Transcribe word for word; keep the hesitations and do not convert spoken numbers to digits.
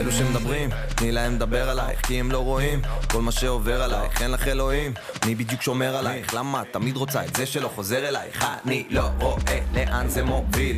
אלו שמדברים, תני להם לדבר עלייך, כי הם לא רואים כל מה שעובר עלייך. אין לך אלוהים, מי בדיוק שומר עלייך? למה תמיד רוצה את זה שלא חוזר אלייך? אני לא רואה לאן זה מוביל,